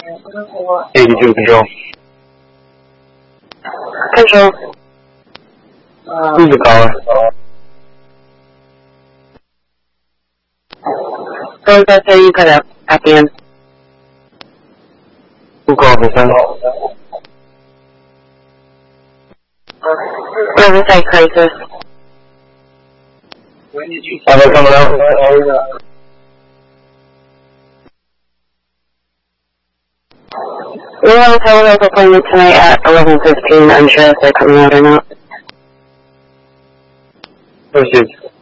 82 control. Control. Who's the caller? So is that you cut out at the end? Who called this time? Riverside Crisis. When did you say coming out? We have a telehealth appointment tonight at 11:15. I'm sure if they're coming out or not. Proceed.